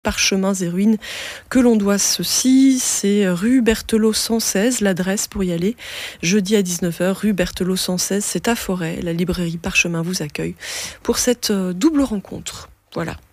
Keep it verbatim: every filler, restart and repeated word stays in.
Parchemins et ruines que l'on doit ceci. C'est rue Berthelot cent seize, l'adresse pour y aller. Jeudi à dix-neuf heures, rue Berthelot cent seize, c'est à Forêt. La librairie Parchemin vous accueille pour cette double rencontre. Voilà.